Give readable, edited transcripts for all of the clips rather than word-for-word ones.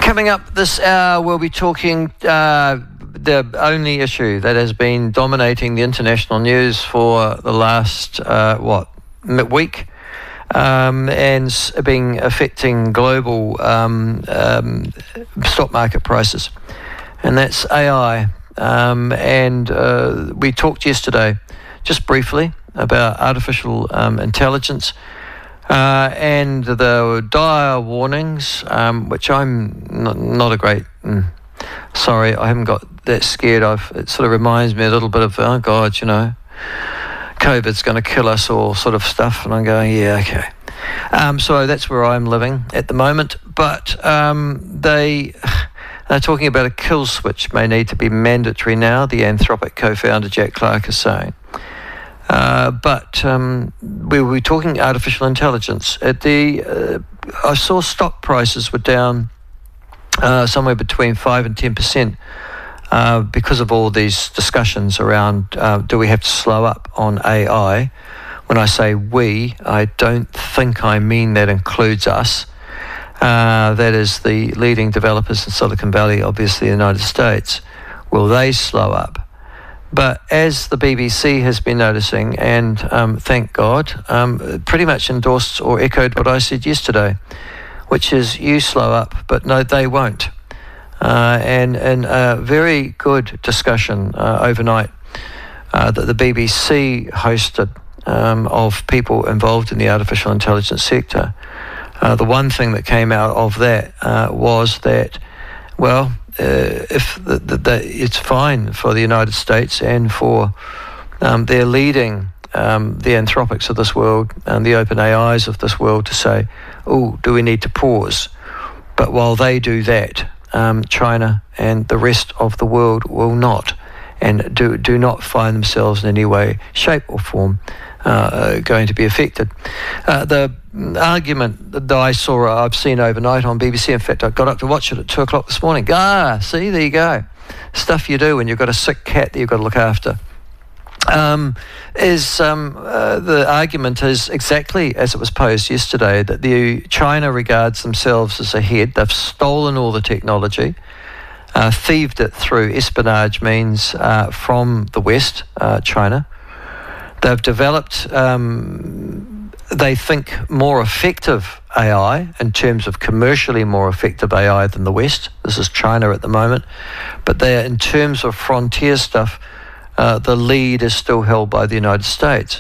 Coming up this hour, we'll be talking the only issue that has been dominating the international news for the last, week, and being affecting global stock market prices. And that's AI. We talked yesterday, just briefly, about artificial intelligence. And the dire warnings, which I'm not a great... sorry, I haven't got that scared. It sort of reminds me a little bit of, oh God, COVID's going to kill us all sort of stuff. And I'm going, yeah, okay. So that's where I'm living at the moment. But they're talking about a kill switch may need to be mandatory now, the Anthropic co-founder Jack Clark is saying. But we were talking artificial intelligence. I saw stock prices were down somewhere between 5 and 10% because of all these discussions around do we have to slow up on AI. When I say we, I don't think I mean that includes us. That is the leading developers in Silicon Valley, obviously the United States. Will they slow up? But as the BBC has been noticing, and thank God, pretty much endorsed or echoed what I said yesterday, which is you slow up, but no, they won't. And a very good discussion overnight that the BBC hosted of people involved in the artificial intelligence sector. The one thing that came out of that was that, well, if it's fine for the United States and for their leading the Anthropics of this world and the OpenAIs of this world to say, oh, do we need to pause? But while they do that, China and the rest of the world will not, and do not find themselves in any way, shape or form going to be affected. The argument that I've seen overnight on BBC, in fact I got up to watch it at 2 o'clock this morning. See, there you go. Stuff you do when you've got a sick cat that you've got to look after. The argument is exactly as it was posed yesterday, that China regards themselves as ahead. They've stolen all the technology, thieved it through espionage means from the West, China. They've developed, they think, more effective AI in terms of commercially more effective AI than the West. This is China at the moment. But in terms of frontier stuff, the lead is still held by the United States.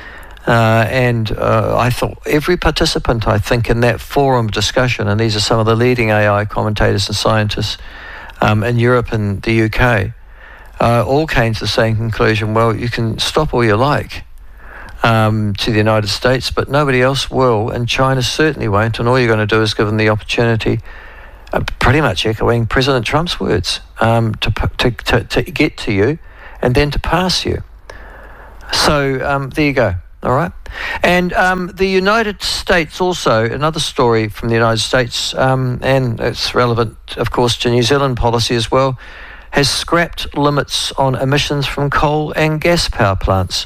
I thought every participant, I think, in that forum discussion, and these are some of the leading AI commentators and scientists in Europe and the UK, all came to the same conclusion. Well, you can stop all you like to the United States, but nobody else will, and China certainly won't, and all you're going to do is give them the opportunity, pretty much echoing President Trump's words, to get to you and then to pass you. So there you go. All right. And the United States also, another story from the United States, and it's relevant, of course, to New Zealand policy as well, has scrapped limits on emissions from coal and gas power plants.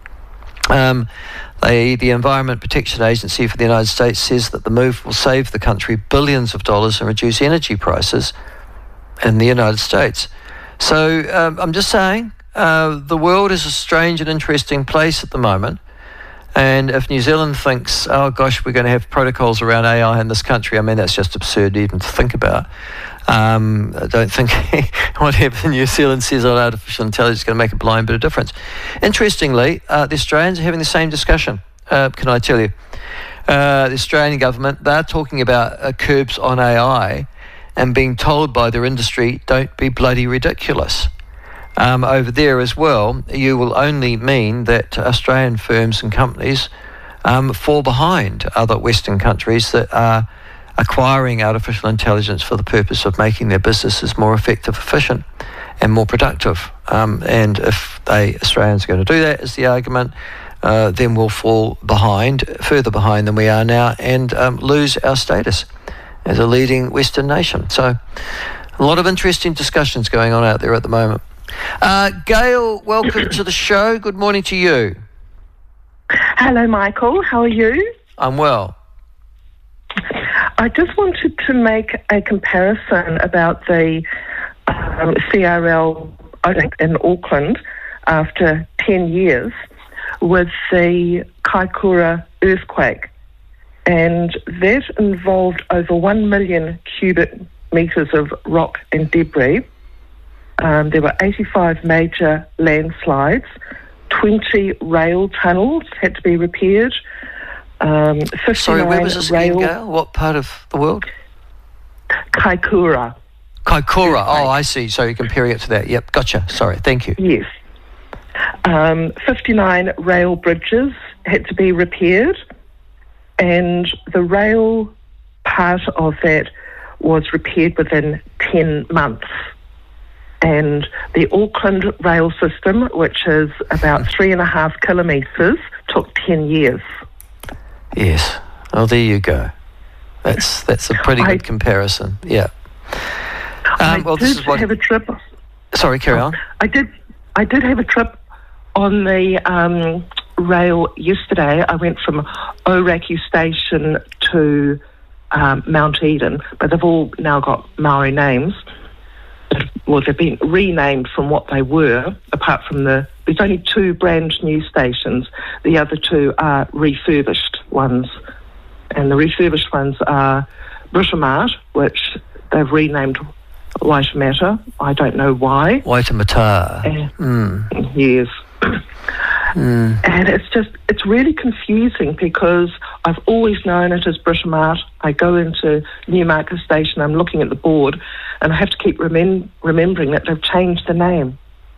The Environment Protection Agency for the United States says that the move will save the country billions of dollars and reduce energy prices in the United States. So I'm just saying, the world is a strange and interesting place at the moment. And if New Zealand thinks, oh gosh, we're going to have protocols around AI in this country, I mean, that's just absurd even to think about. I don't think whatever New Zealand says on artificial intelligence is going to make a blind bit of difference. Interestingly, the Australians are having the same discussion, can I tell you. The Australian government, they're talking about curbs on AI and being told by their industry, don't be bloody ridiculous. Over there as well, you will only mean that Australian firms and companies fall behind other Western countries that are acquiring artificial intelligence for the purpose of making their businesses more effective, efficient, and more productive. And if Australians are going to do that, is the argument, then we'll fall behind, further behind than we are now, and lose our status as a leading Western nation. So a lot of interesting discussions going on out there at the moment. Gail, welcome to the show. Good morning to you. Hello, Michael. How are you? I'm well. I just wanted to make a comparison about the CRL, I think, in Auckland after 10 years with the Kaikoura earthquake. And that involved over 1 million cubic metres of rock and debris. There were 85 major landslides, 20 rail tunnels had to be repaired. 59 Sorry, where was this again, Gail? What part of the world? Kaikoura. Kaikoura. Oh, I see. So you're comparing it to that. Yep, gotcha. Sorry, thank you. Yes. 59 rail bridges had to be repaired, and the rail part of that was repaired within 10 months. And the Auckland rail system, which is about 3.5 kilometres, took 10 years. Yes. Oh, there you go. That's a pretty good comparison. Yeah. I did have a trip. Sorry, carry on. I did have a trip on the rail yesterday. I went from Ōrākei Station to Mount Eden, but they've all now got Maori names. Well, they've been renamed from what they were, apart from there's only 2 brand new stations. The other 2 are refurbished ones. And the refurbished ones are Britomart, which they've renamed Waitemata. I don't know why. Waitemata. Yes. And it's really confusing because I've always known it as Britomart. I go into Newmarket Station, I'm looking at the board, and I have to keep remembering that they've changed the name.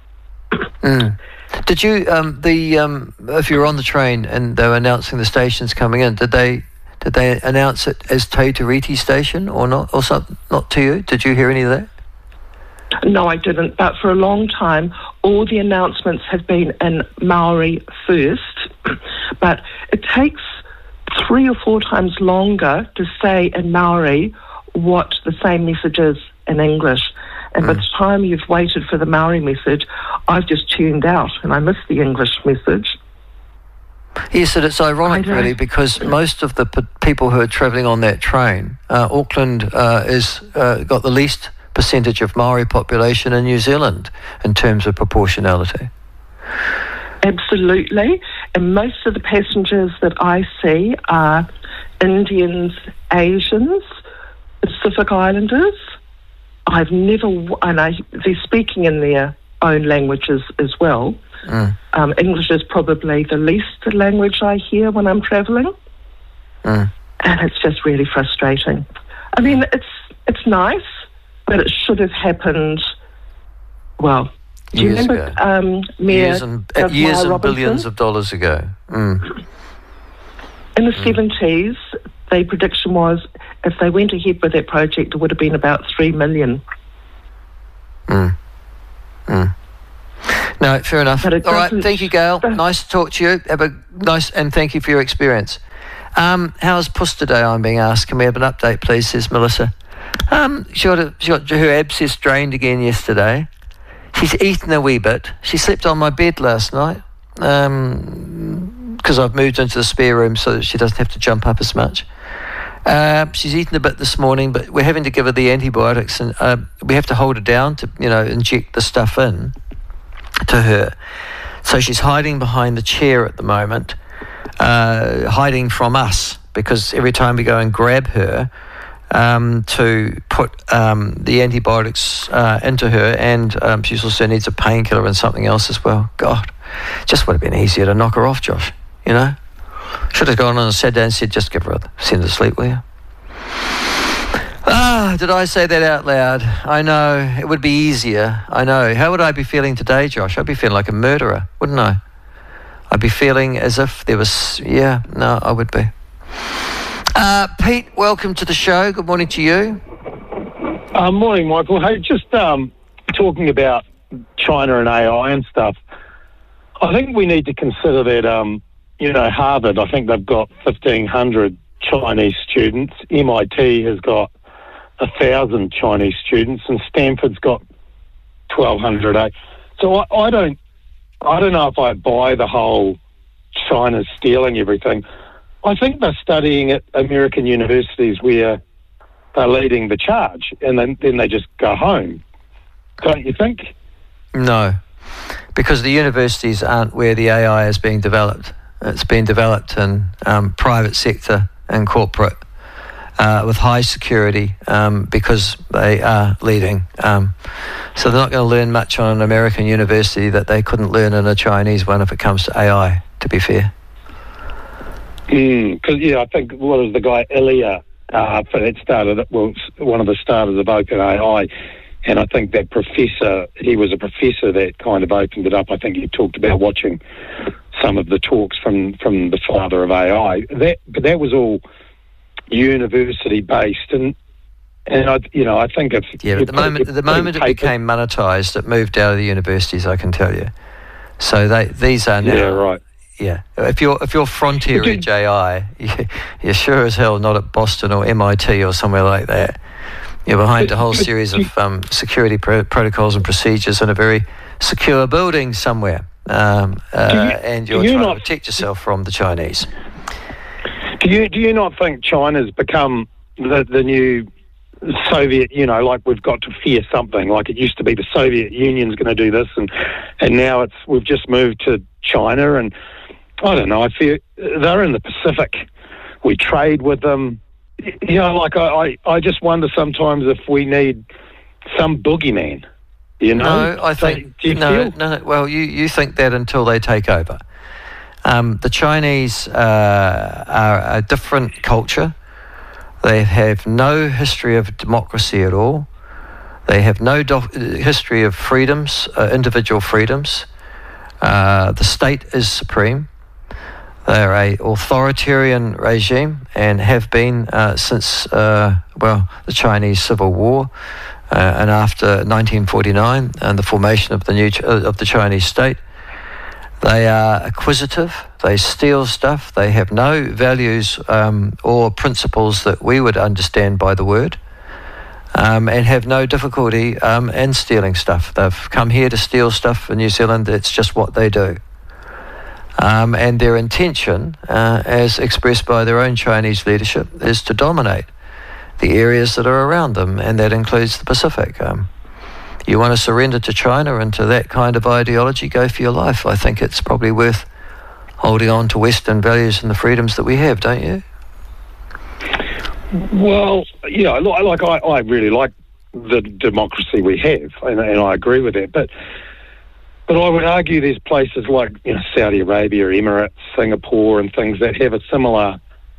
Did you, if you were on the train and they were announcing the stations coming in, did they announce it as Te Tiriti Station or not, or something? Not to you? Did you hear any of that? No, I didn't. But for a long time, all the announcements have been in Maori first. But it takes 3 or 4 times longer to say in Maori what the same message is in English. And by the time you've waited for the Maori message, I've just tuned out and I missed the English message. Yes, and it's ironic, really, because most of the people who are travelling on that train, Auckland is got the least percentage of Maori population in New Zealand in terms of proportionality. Absolutely. And most of the passengers that I see are Indians, Asians, Pacific Islanders. I've never, they're speaking in their own languages as well. English is probably the least language I hear when I'm travelling. And it's just really frustrating. I mean, it's nice, but it should have happened, well, do you remember years and billions of dollars ago? In the 70s, the prediction was if they went ahead with that project, it would have been about 3 million. No, fair enough. All right, thank you, Gail. Nice to talk to you. Have a nice, and thank you for your experience. How's Puss today, I'm being asked. Can we have an update, please, says Melissa. She got her abscess drained again yesterday. She's eaten a wee bit. She slept on my bed last night because I've moved into the spare room so that she doesn't have to jump up as much. She's eaten a bit this morning, but we're having to give her the antibiotics, and we have to hold her down to, inject the stuff in to her. So she's hiding behind the chair at the moment, hiding from us, because every time we go and grab her to put the antibiotics into her, and she also needs a painkiller and something else as well. God, just would have been easier to knock her off, Josh, Should have gone on and sat down and said, just give her send her to sleep, will you? Did I say that out loud? I know, it would be easier. I know. How would I be feeling today, Josh? I'd be feeling like a murderer, wouldn't I? I'd be feeling as if there was, I would be. Pete, welcome to the show. Good morning to you. Morning, Michael. Hey, just talking about China and AI and stuff, I think we need to consider that, Harvard, I think they've got 1,500 Chinese students. MIT has got 1,000 Chinese students, and Stanford's got 1,200. So I don't know if I buy the whole China's stealing everything. I think they're studying at American universities where they're leading the charge, and then they just go home. Don't you think? No, because the universities aren't where the AI is being developed. It's being developed in private sector and corporate with high security because they are leading. So they're not going to learn much on an American university that they couldn't learn in a Chinese one if it comes to AI, to be fair. Because, I think, what was the guy, Ilya, that started, one of the starters of OpenAI, and I think that professor, he was a professor that kind of opened it up. I think he talked about watching some of the talks from the father of AI. But that was all university-based, and I think if... Yeah, but the moment it became monetized, it moved out of the universities, I can tell you. So these are now... Yeah, right. Yeah, if you're frontier edge AI, you're sure as hell not at Boston or MIT or somewhere like that. You're behind a whole series of security protocols and procedures in a very secure building somewhere, and you're trying to protect yourself from the Chinese. Do you not think China's become the new Soviet? Like we've got to fear something. Like it used to be the Soviet Union's going to do this, and now we've just moved to China, and I don't know. I feel they're in the Pacific. We trade with them. I just wonder sometimes if we need some boogeyman. No, I think no. Well, you think that until they take over. The Chinese are a different culture. They have no history of democracy at all. They have no history of freedoms, individual freedoms. The state is supreme. They're an authoritarian regime and have been since the Chinese Civil War and after 1949 and the formation of the Chinese state. They are acquisitive. They steal stuff. They have no values or principles that we would understand by the word, and have no difficulty in stealing stuff. They've come here to steal stuff in New Zealand. It's just what they do. And their intention, as expressed by their own Chinese leadership, is to dominate the areas that are around them, and that includes the Pacific. You want to surrender to China and to that kind of ideology, go for your life. I think it's probably worth holding on to Western values and the freedoms that we have, don't you? Well, I really like the democracy we have, and I agree with that. But I would argue there's places like Saudi Arabia, Emirates, Singapore, and things that have a similar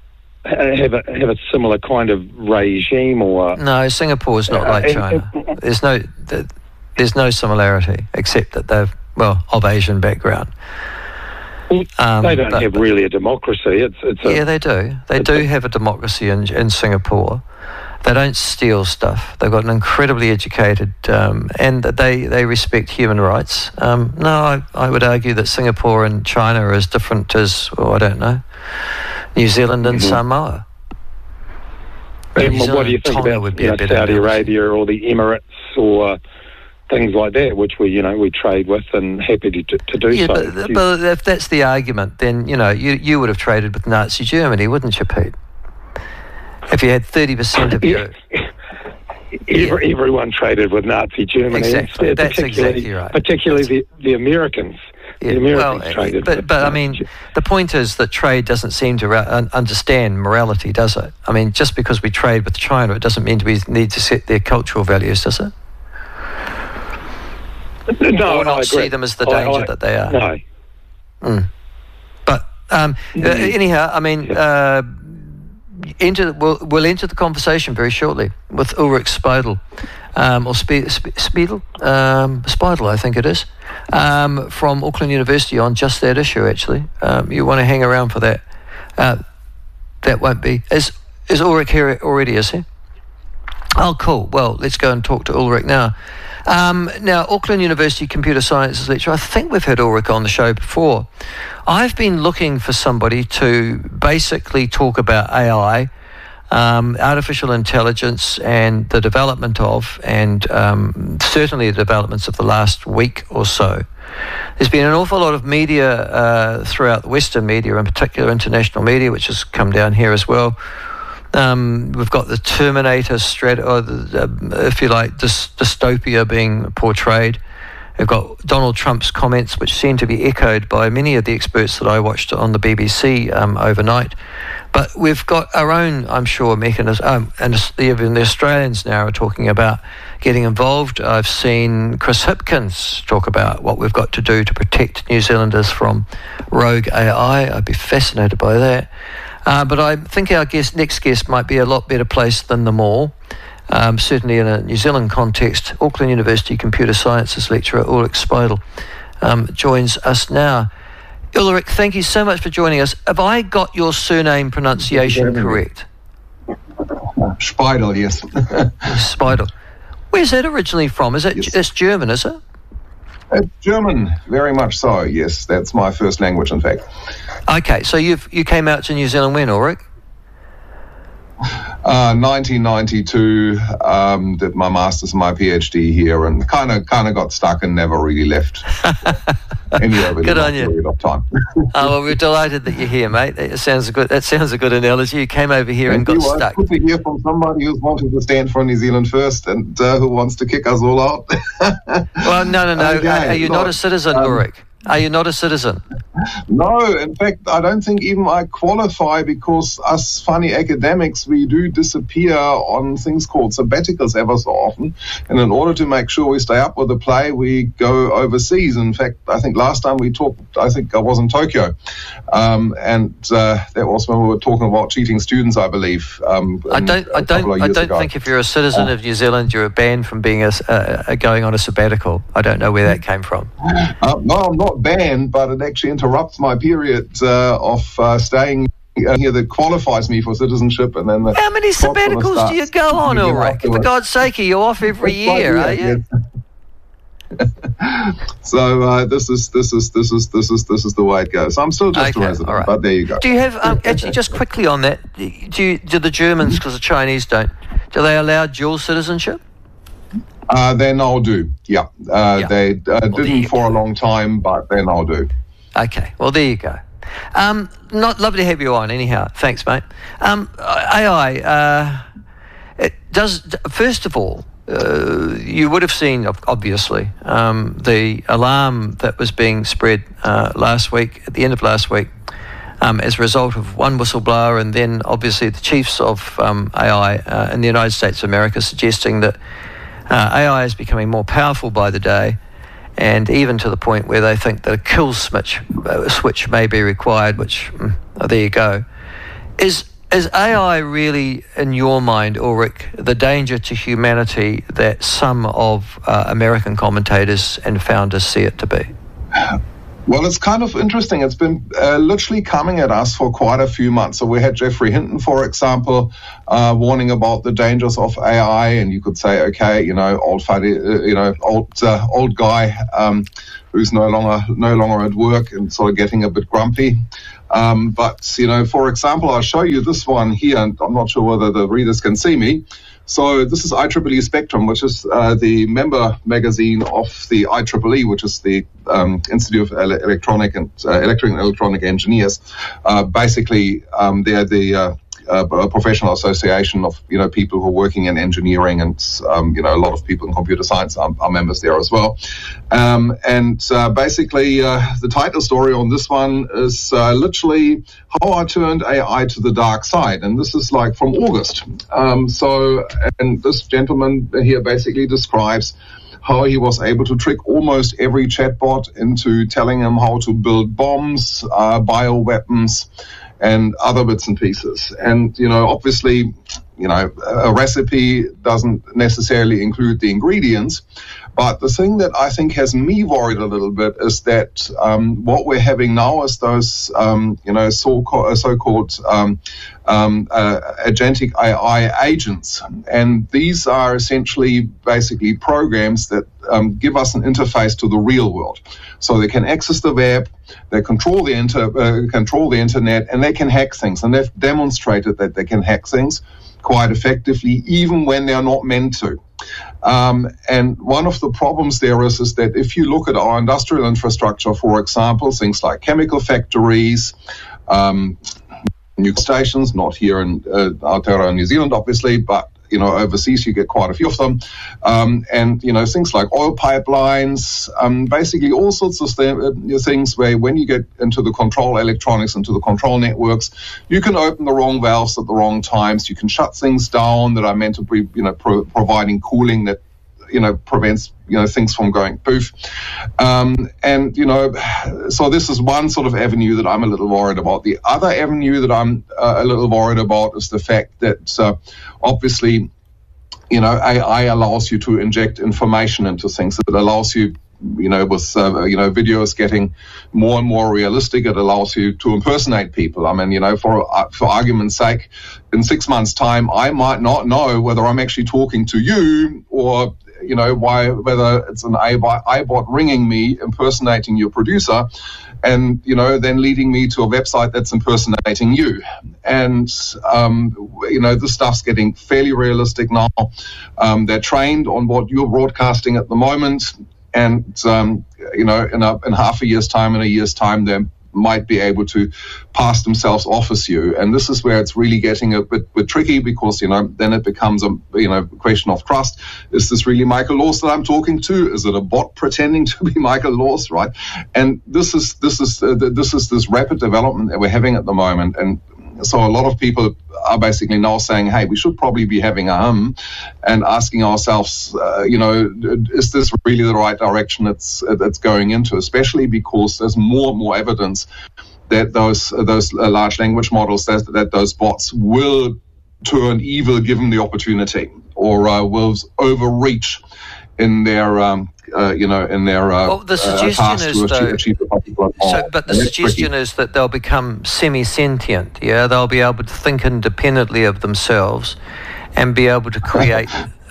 kind of regime. Or no, Singapore's not like China. There's no similarity except that they're of Asian background. They don't have really a democracy. They do. They do have a democracy in Singapore. They don't steal stuff. They've got an incredibly educated, and they respect human rights. No, I would argue that Singapore and China are as different as, I don't know, New Zealand and Samoa. And what do you think about Saudi Arabia or the Emirates or things like that, which we trade with and happy to do so? But if that's the argument, then you would have traded with Nazi Germany, wouldn't you, Pete? If you had 30% of your... Everyone traded with Nazi Germany. Exactly. That's exactly right. Particularly the Americans. Yeah. The Americans traded but I mean, the point is that trade doesn't seem to understand morality, does it? I mean, just because we trade with China, it doesn't mean we need to set their cultural values, does it? No, or not see them as the danger that they are. No. But anyhow, I mean... We'll enter the conversation very shortly with Ulrich Speidel, or Speidel, I think it is, from Auckland University on just that issue. Actually, you want to hang around for that. That won't be. Is Ulrich here already? Is he? Oh, cool. Well, let's go and talk to Ulrich now. Now, Auckland University Computer Sciences lecturer. I think we've had Ulrich on the show before. I've been looking for somebody to basically talk about AI, artificial intelligence, and the development of, and certainly the developments of the last week or so. There's been an awful lot of media throughout the Western media, in particular international media, which has come down here as well, We've got the Terminator if you like, dystopia being portrayed. We've got Donald Trump's comments, which seem to be echoed by many of the experts that I watched on the BBC overnight. But we've got our own, I'm sure, mechanism, and even the Australians now are talking about getting involved. I've seen Chris Hipkins talk about what we've got to do to protect New Zealanders from rogue AI. I'd be fascinated by that. But I think our next guest might be a lot better placed than them all. Certainly in a New Zealand context. Auckland University Computer Sciences lecturer Ulrich Speidel joins us now. Ulrich, thank you so much for joining us. Have I got your surname pronunciation correct? Speidel, yes. Speidel. Where's that originally from? It's German, is it? It's German, very much so, yes. That's my first language, in fact. Okay, so you came out to New Zealand when, Ulrich? 1992, did my master's and my PhD here, and kind of got stuck and never really left. Good on you. Period of time. Well, we're delighted that you're here, mate. That sounds a good analogy. You came over here and got stuck. Good to hear from somebody who's wanting to stand for New Zealand first and who wants to kick us all out. Well, no. Okay, are you not a citizen, Ulrich? Are you not a citizen? No, in fact, I don't think even I qualify, because us funny academics, we do disappear on things called sabbaticals ever so often. And in order to make sure we stay up with the play, we go overseas. In fact, I think last time we talked, I think I was in Tokyo. And that was when we were talking about cheating students, I believe. I don't think if you're a citizen of New Zealand, you're banned from being going on a sabbatical. I don't know where that came from. No, I'm not banned, but it actually interrupts my period of staying here that qualifies me for citizenship. And then how many sabbaticals do you go on, Ulrich? For God's sake, are you off every year? Are you? So this is the way it goes. I'm still just a resident, right. But there you go. Do you have actually just quickly on that? Do the Germans, because the Chinese don't? Do they allow dual citizenship? They now do. Yeah. They didn't for a long time, but they now do. Okay. Well, there you go. Not lovely to have you on. Anyhow, thanks, mate. AI. It does. First of all, you would have seen, obviously, the alarm that was being spread last week, at the end of last week, as a result of one whistleblower, and then obviously the chiefs of AI in the United States of America suggesting that AI is becoming more powerful by the day, and even to the point where they think that a kill switch may be required, which, there you go. Is AI really, in your mind, Ulrich, the danger to humanity that some of American commentators and founders see it to be? Well, it's kind of interesting. It's been literally coming at us for quite a few months. So we had Geoffrey Hinton, for example, warning about the dangers of AI, and you could say, okay, old guy who's no longer at work and sort of getting a bit grumpy. But for example, I'll show you this one here, and I'm not sure whether the readers can see me. So this is IEEE Spectrum, which is the member magazine of the IEEE, which is the Institute of Electric and Electronic Engineers. Basically, they're the professional association of people who are working in engineering, and a lot of people in computer science are members there as well. Basically, the title story on this one is literally how I turned AI to the dark side, and this is like from August. And this gentleman here basically describes how he was able to trick almost every chatbot into telling him how to build bombs, bioweapons, and other bits and pieces. And, obviously, a recipe doesn't necessarily include the ingredients. But the thing that I think has me worried a little bit is that what we're having now is those, so-called agentic AI agents. And these are essentially basically programs that give us an interface to the real world. So they can access the web, they control the internet, and they can hack things. And they've demonstrated that they can hack things quite effectively, even when they are not meant to. And one of the problems there is that if you look at our industrial infrastructure, for example, things like chemical factories, nuclear stations, not here in Aotearoa, New Zealand, obviously, but overseas you get quite a few of them, and things like oil pipelines, basically all sorts of things where when you get into the control electronics, into the control networks, you can open the wrong valves at the wrong times. You can shut things down that are meant to be providing cooling that prevents things from going poof, so this is one sort of avenue that I'm a little worried about. The other avenue that I'm a little worried about is the fact that obviously AI allows you to inject information into things. It allows you with videos getting more and more realistic. It allows you to impersonate people. I mean, for argument's sake, in 6 months' time, I might not know whether I'm actually talking to you or whether it's an iBot ringing me, impersonating your producer, and then leading me to a website that's impersonating you. And this stuff's getting fairly realistic now. They're trained on what you're broadcasting at the moment, and in half a year's time, in a year's time, they might be able to pass themselves off as you. And this is where it's really getting a bit tricky, because then it becomes a question of trust. Is this really Michael Laws that I'm talking to? Is it a bot pretending to be Michael Laws, right? And this is this rapid development that we're having at the moment. And so a lot of people are basically now saying, hey, we should probably be having a hum and asking ourselves, is this really the right direction it's going into, especially because there's more and more evidence that those large language models, that those bots will turn evil given the opportunity, or will overreach in their the suggestion is, the suggestion is that they'll become semi-sentient. Yeah, they'll be able to think independently of themselves and be able to create,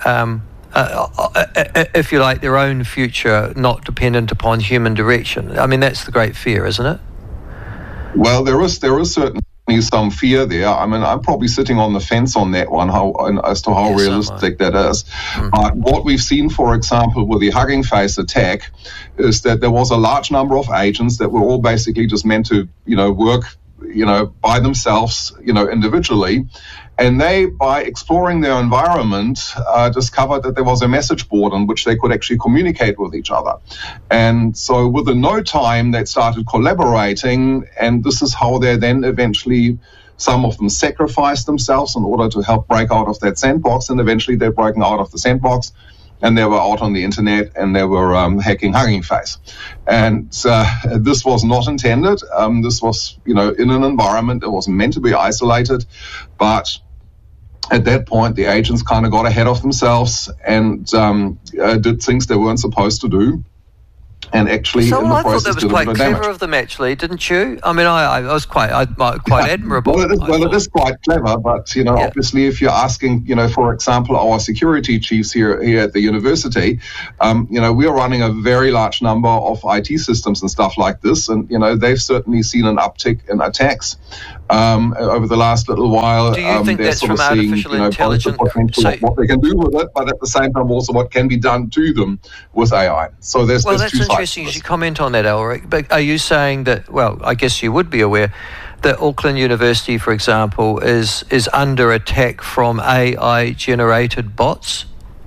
if you like, their own future, not dependent upon human direction. I mean, that's the great fear, isn't it? Well, there is certainly some fear there. I mean, I'm probably sitting on the fence on that one, as to how realistic that is. But what we've seen, for example, with the Hugging Face attack, is that there was a large number of agents that were all basically just meant to, work, by themselves, individually. And they, by exploring their environment, discovered that there was a message board on which they could actually communicate with each other. And so within no time, they started collaborating, and this is how they then eventually, some of them sacrificed themselves in order to help break out of that sandbox, and eventually they're breaking out of the sandbox, and they were out on the internet, and they were hacking Hugging Face. And this was not intended. This was, in an environment that was meant to be isolated, but at that point, the agents kind of got ahead of themselves and did things they weren't supposed to do. And actually, so in the I process, thought that was quite clever of them, actually, didn't you? I mean, I was quite admirable. Well, it is quite clever, but obviously, if you're asking, for example, our security chiefs here at the university, we are running a very large number of IT systems and stuff like this, and they've certainly seen an uptick in attacks over the last little while. Do you think that's from artificial intelligence? What they can do with it, but at the same time, also what can be done to them with AI. So there's two sides. Interesting. You should comment on that, Elric. But are you saying that? Well, I guess you would be aware that Auckland University, for example, is under attack from AI-generated bots.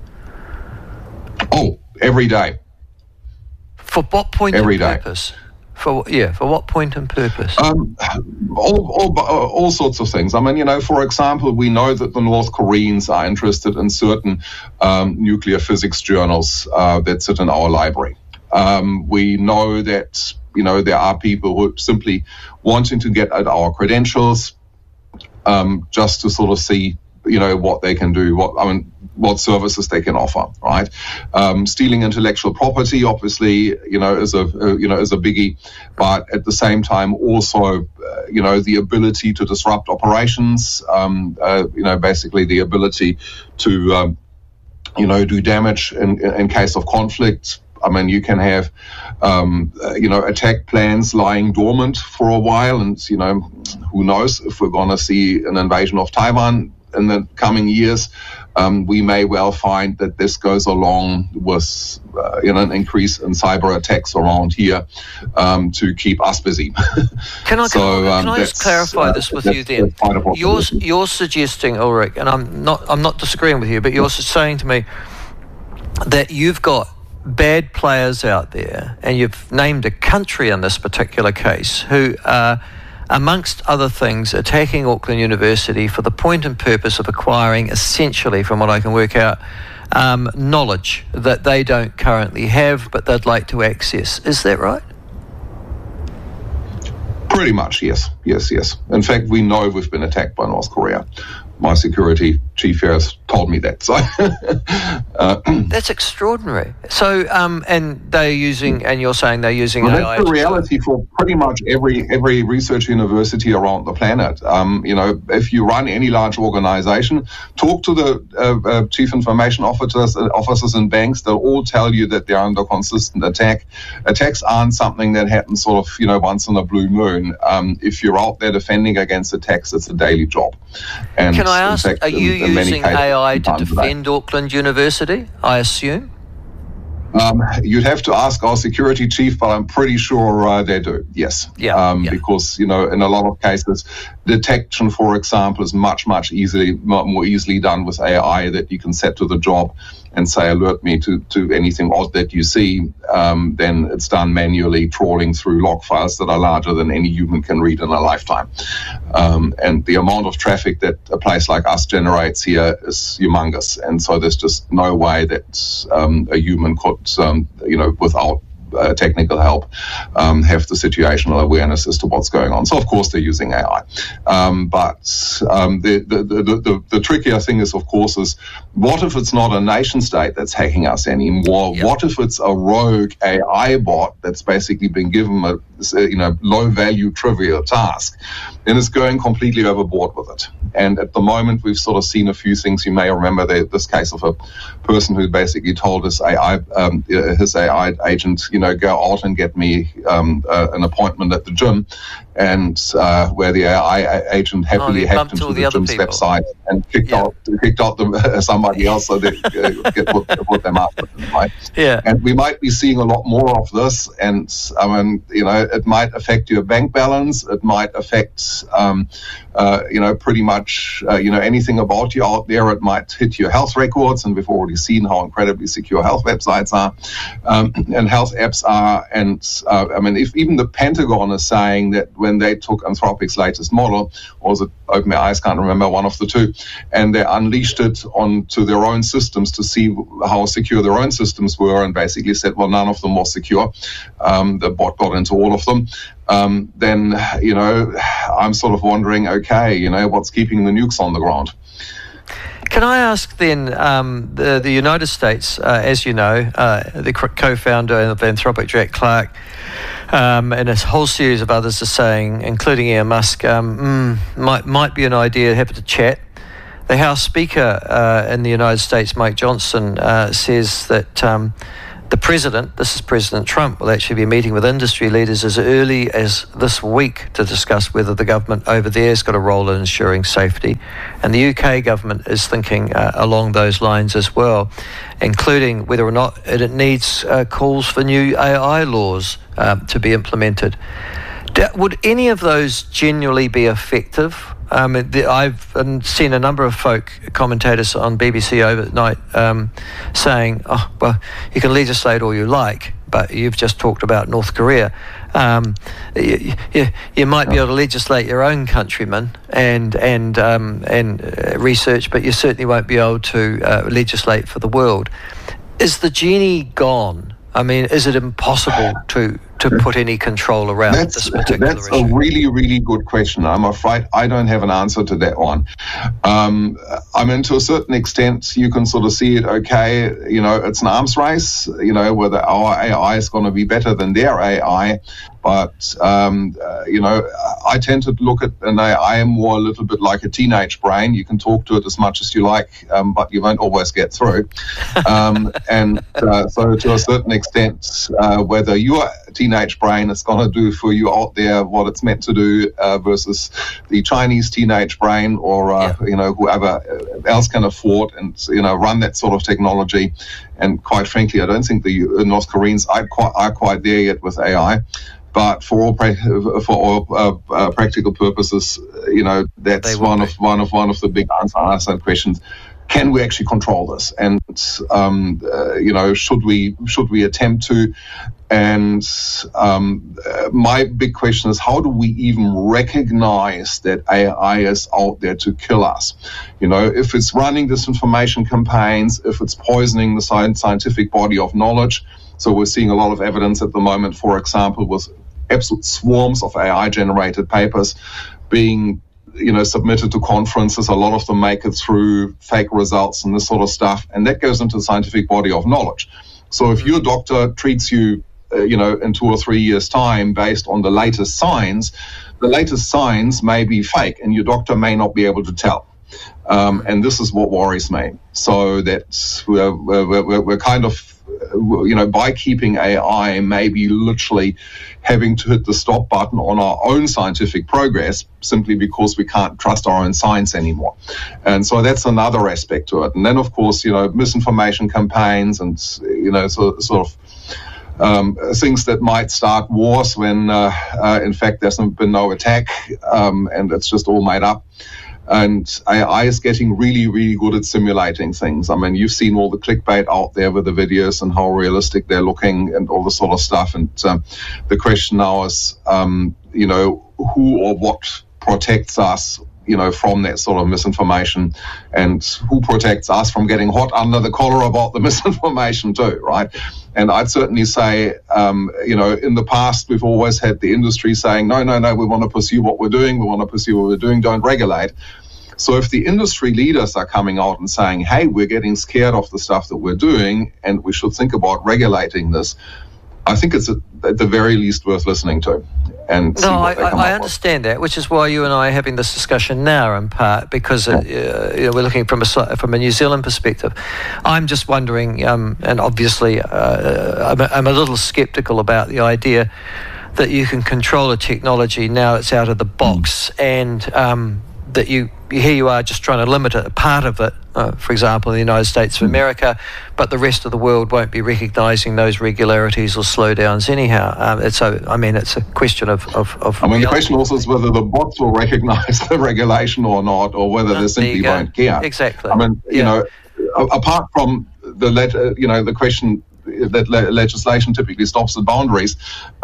Oh, every day. For what point and purpose? For what point and purpose? All sorts of things. I mean, for example, we know that the North Koreans are interested in certain nuclear physics journals that sit in our library. We know that, there are people who are simply wanting to get at our credentials, just to sort of see, what they can do, what services they can offer, right? Stealing intellectual property, obviously, is a biggie, but at the same time, also, the ability to disrupt operations, basically the ability to, do damage in case of conflict. I mean, you can have, attack plans lying dormant for a while, and, who knows if we're going to see an invasion of Taiwan in the coming years. we may well find that this goes along with an increase in cyber attacks around here to keep us busy. Can I just clarify this with you then? You're suggesting, Ulrich, and I'm not disagreeing with you, but you're saying to me that you've got bad players out there, and you've named a country in this particular case, who are, amongst other things, attacking Auckland University for the point and purpose of acquiring, essentially, from what I can work out, knowledge that they don't currently have, but they'd like to access. Is that right? Pretty much, yes. In fact, we know we've been attacked by North Korea. My security chief here has told me that. So that's extraordinary. So, and they're using, and you're saying they're using AI. That's the reality for pretty much every research university around the planet. If you run any large organization, talk to the chief information officers in banks. They'll all tell you that they're under consistent attack. Attacks aren't something that happens sort of, once in a blue moon. If you're out there defending against attacks, it's a daily job. And can I ask, are you using AI to defend Auckland University, I assume? You'd have to ask our security chief, but I'm pretty sure they do, yes. Because, in a lot of cases, detection, for example, is much more easily done with AI, that you can set to the job and say, alert me to anything odd that you see. Then it's done manually, trawling through log files that are larger than any human can read in a lifetime. And the amount of traffic that a place like us generates here is humongous. And so there's just no way that a human could, without technical help, have the situational awareness as to what's going on. So, of course, they're using AI. But the trickier thing is, of course, is what if it's not a nation state that's hacking us anymore? Yep. What if it's a rogue AI bot that's basically been given a low-value, trivial task, and is going completely overboard with it? And at the moment, we've sort of seen a few things. You may remember this case of a person who basically told his AI agent, go out and get me an appointment at the gym, and where the AI agent happily hacked into the gym's website and kicked out somebody else, so they put them up. Right? Yeah. And we might be seeing a lot more of this, and it might affect your bank balance. It might affect pretty much anything about you out there. It might hit your health records, and we've already seen how incredibly secure health websites are and health apps are. And if even the Pentagon is saying that when they took Anthropic's latest model, or was it OpenAI, I can't remember, one of the two, and they unleashed it onto their own systems to see how secure their own systems were, and basically said, well, none of them was secure. The bot got into all of them. Then I'm sort of wondering, okay, what's keeping the nukes on the ground? Can I ask then, the United States, as you know, the co-founder of Anthropic, Jack Clark, and a whole series of others are saying, including Elon Musk, might be an idea, happy to chat. The House Speaker in the United States, Mike Johnson, says that the President, this is President Trump, will actually be meeting with industry leaders as early as this week to discuss whether the government over there has got a role in ensuring safety. And the UK government is thinking along those lines as well, including whether or not it needs calls for new AI laws to be implemented. Would any of those genuinely be effective? I've seen a number of commentators on BBC overnight saying, oh, well, you can legislate all you like, but you've just talked about North Korea. You might be able to legislate your own countrymen and research, but you certainly won't be able to legislate for the world. Is the genie gone? I mean, is it impossible to put any control around this particular issue? That's a really, really good question. I'm afraid I don't have an answer to that one. To a certain extent, you can sort of see it, okay, it's an arms race, whether our AI is going to be better than their AI. But, I tend to look at an AI more a little bit like a teenage brain. You can talk to it as much as you like, but you won't always get through. So to a certain extent, whether your teenage teenage brain is going to do for you out there, what it's meant to do, versus the Chinese teenage brain, or whoever else can afford and run that sort of technology. And quite frankly, I don't think the North Koreans are quite there yet with AI. But for all practical purposes, that's one of the big unanswered questions. Can we actually control this? And should we attempt to? And my big question is, how do we even recognize that AI is out there to kill us? If it's running disinformation campaigns, if it's poisoning the scientific body of knowledge. So we're seeing a lot of evidence at the moment, for example, with absolute swarms of AI-generated papers being submitted to conferences. A lot of them make it through fake results and this sort of stuff, and that goes into the scientific body of knowledge. So if your doctor treats you, in 2 or 3 years' time based on the latest science may be fake, and your doctor may not be able to tell. And this is what worries me. So that we're kind of, by keeping AI, maybe literally having to hit the stop button on our own scientific progress simply because we can't trust our own science anymore. And so that's another aspect to it. And then, of course, misinformation campaigns and, sort of things that might start wars when, in fact, there's been no attack, and it's just all made up. And AI is getting really, really good at simulating things. I mean, you've seen all the clickbait out there with the videos and how realistic they're looking and all this sort of stuff. And the question now is, who or what protects us, from that sort of misinformation, and who protects us from getting hot under the collar about the misinformation too, right? And I'd certainly say, in the past, we've always had the industry saying, no, we want to pursue what we're doing. We want to pursue what we're doing. Don't regulate. So if the industry leaders are coming out and saying, hey, we're getting scared of the stuff that we're doing and we should think about regulating this, I think it's at the very least worth listening to. And I understand that, which is why you and I are having this discussion now, in part because we're looking from a New Zealand perspective. I'm just wondering, and obviously I'm a little sceptical about the idea that you can control a technology now it's out of the box, and that here you are just trying to limit a part of it, for example, in the United States of America, but the rest of the world won't be recognising those regularities or slowdowns anyhow. It's a question of the question also is whether the bots will recognise the regulation or not, or whether they simply won't care. Exactly. Apart from the question that legislation typically stops at boundaries,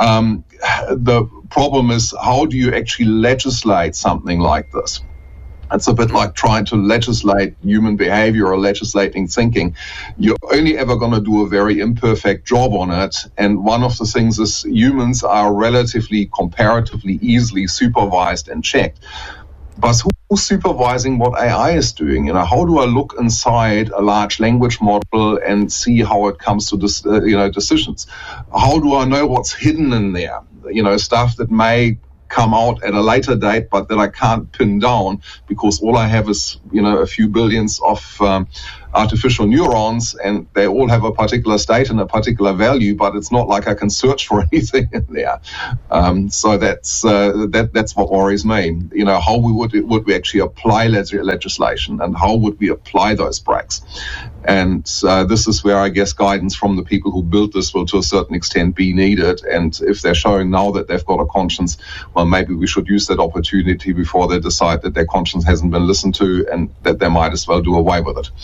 the problem is, how do you actually legislate something like this? It's a bit like trying to legislate human behavior or legislating thinking. You're only ever going to do a very imperfect job on it. And one of the things is humans are comparatively easily supervised and checked. But who's supervising what AI is doing? How do I look inside a large language model and see how it comes to decisions? How do I know what's hidden in there? Stuff that may come out at a later date, but that I can't pin down because all I have is, a few billions of artificial neurons, and they all have a particular state and a particular value, but it's not like I can search for anything in there. So that's what worries me. How would we actually apply legislation, and how would we apply those breaks? And this is where I guess guidance from the people who built this will to a certain extent be needed. And if they're showing now that they've got a conscience, well, maybe we should use that opportunity before they decide that their conscience hasn't been listened to and that they might as well do away with it.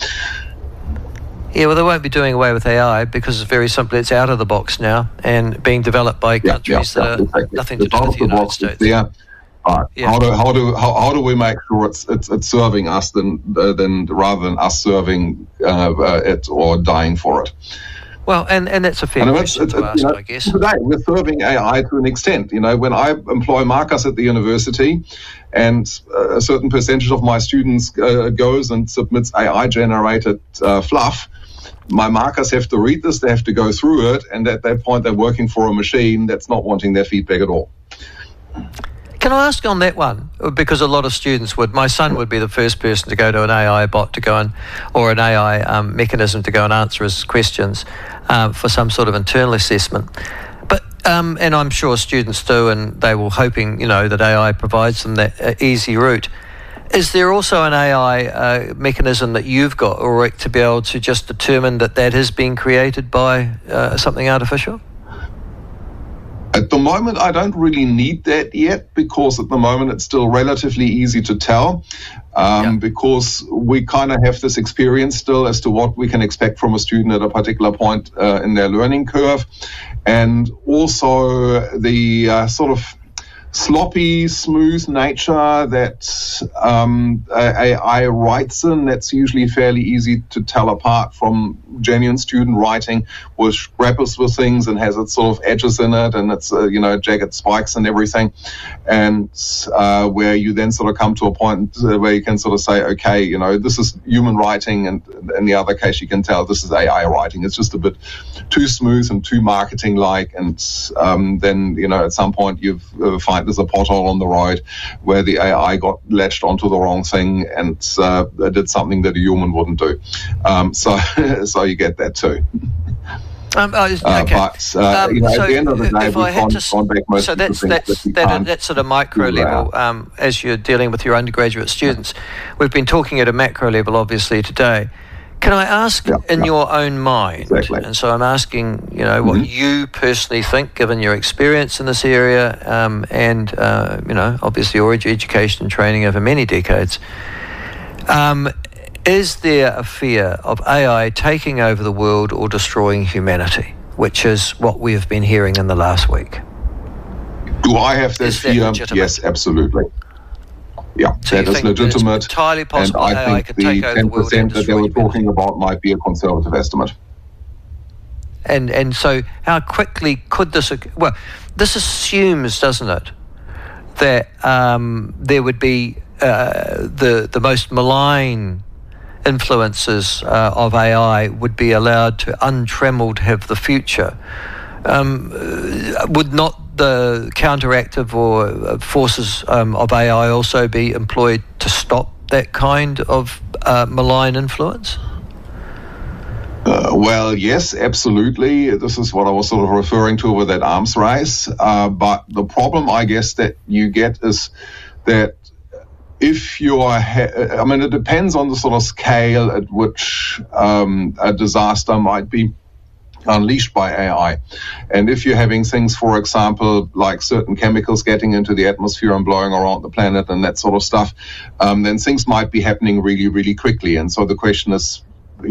Yeah, well, they won't be doing away with AI because it's very simply it's out of the box now and being developed by countries that are nothing to do with the United States. How do we make sure it's serving us than rather than us serving it or dying for it? Well, and that's a fair question to ask, I guess. Today, we're serving AI to an extent. When I employ Marcus at the university and a certain percentage of my students goes and submits AI-generated fluff, my markers have to read this, they have to go through it, and at that point they're working for a machine that's not wanting their feedback at all. Can I ask on that one? Because a lot of students would. My son would be the first person to go to an AI bot to go or an AI mechanism to go and answer his questions for some sort of internal assessment. But And I'm sure students do, and they will hoping, that AI provides them that easy route. Is there also an AI mechanism that you've got, Ulrich, to be able to just determine that is being created by something artificial? At the moment, I don't really need that yet, because at the moment it's still relatively easy to tell, because we kind of have this experience still as to what we can expect from a student at a particular point in their learning curve. And also the sort of sloppy, smooth nature that AI writes in, that's usually fairly easy to tell apart from genuine student writing, which grapples with things and has its sort of edges in it, and it's jagged spikes and everything, and where you then sort of come to a point where you can sort of say, okay, this is human writing, and in the other case you can tell this is AI writing. It's just a bit too smooth and too marketing like, and then at some point you find there's a pothole on the road where the AI got latched onto the wrong thing and did something that a human wouldn't do. So you get that too. Okay. But at the end of the day, we've gone back most of the things that's at a micro level. As you're dealing with your undergraduate students, we've been talking at a macro level, obviously, today. Can I ask, in your own mind, exactly. And so I'm asking, what you personally think, given your experience in this area, and obviously your education and training over many decades, is there a fear of AI taking over the world or destroying humanity, which is what we have been hearing in the last week? Do I have that fear? Yes, absolutely. Yeah, so that is legitimate. It's entirely possible and I think the 10% that they were talking about might be a conservative estimate. And so how quickly could this occur? Well, this assumes, doesn't it, that there would be the most malign influences of AI would be allowed to untrammeled have the future. Would not the counteractive or forces of AI also be employed to stop that kind of malign influence? Well, yes, absolutely. This is what I was sort of referring to with that arms race. But the problem, I guess, that you get is that if you are, it depends on the sort of scale at which a disaster might be unleashed by AI. And if you're having things, for example, like certain chemicals getting into the atmosphere and blowing around the planet and that sort of stuff, then things might be happening really, really quickly. And so the question is,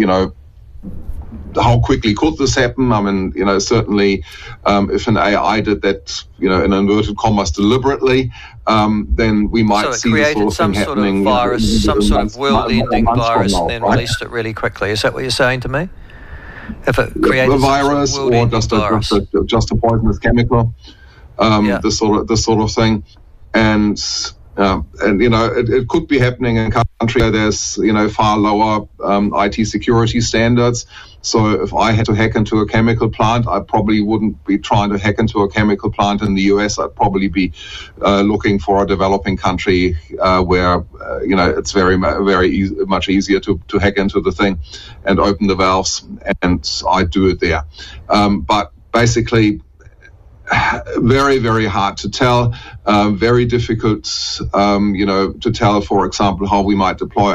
how quickly could this happen? Certainly, if an AI did that, in inverted commas, deliberately, then we might see this sort of thing happening. Some sort of world-ending virus, and then released it really quickly. Is that what you're saying to me? If it created a virus or just a poisonous chemical, this sort of thing, and it could be happening in a country where there's far lower IT security standards. So if I had to hack into a chemical plant, I probably wouldn't be trying to hack into a chemical plant in the US. I'd probably be looking for a developing country where it's very much easier to hack into the thing and open the valves, and I'd do it there. But basically, very, very hard to tell, very difficult, to tell, for example, how we might deploy